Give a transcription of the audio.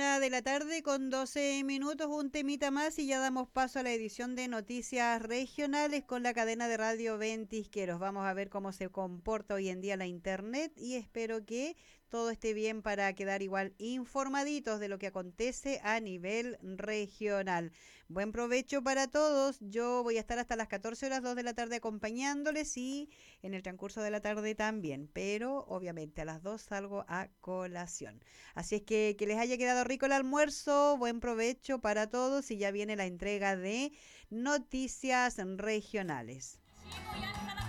1 de la tarde con 12 minutos, un temita más y ya damos paso a la edición de noticias regionales con la cadena de radio Ventisqueros. Vamos a ver cómo se comporta hoy en día la internet y espero que todo esté bien para quedar igual informaditos de lo que acontece a nivel regional. Buen provecho para todos. Yo voy a estar hasta las 14 horas 2 de la tarde acompañándoles y en el transcurso de la tarde también, pero obviamente a las 2 salgo a colación. Así es que les haya quedado rico el almuerzo, buen provecho para todos y ya viene la entrega de noticias regionales.